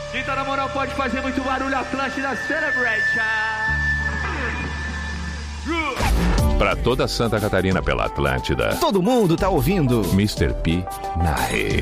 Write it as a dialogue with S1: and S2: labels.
S1: Quem tá na moral pode fazer muito barulho, Atlântida Celebration.
S2: Pra toda Santa Catarina pela Atlântida.
S3: Todo mundo tá ouvindo
S2: Mr. P na rede.